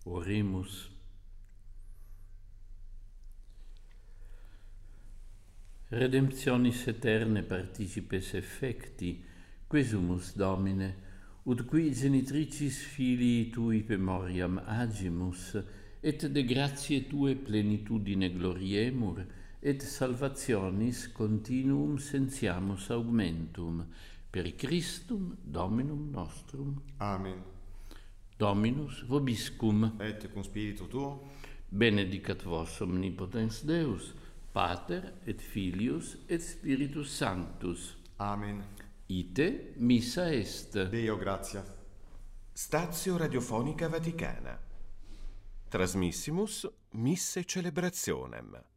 Oremus. Redemptionis eterne participes effecti, quesumus Domine, ut qui genitricis filii tui memoriam agimus, et de gratiae tue plenitudine gloriemur, et salvationis continuum sentiamus augmentum, per Christum Dominum nostrum. Amen. Dominus vobiscum. Et cum spiritu tuo. Benedicat vos omnipotens Deus, Pater et Filius et Spiritus Sanctus. Amen. Ite missa est. Deo gratia. Stazio Radiofonica Vaticana. Trasmissimus Misse Celebrationem.